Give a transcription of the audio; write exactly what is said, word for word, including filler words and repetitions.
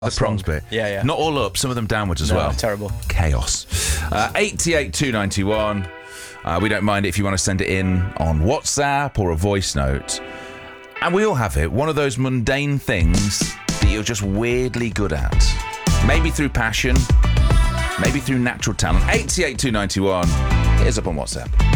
The prongs bit. Yeah, yeah. Not all up, some of them downwards as No, well. terrible. Chaos. Uh, eighty-eight two ninety-one. Uh, we don't mind it if you want to send it in on WhatsApp or a voice note. And we all have it. One of those mundane things that you're just weirdly good at. Maybe through passion, maybe through natural talent. eighty-eight two ninety-one. Hit us up on WhatsApp.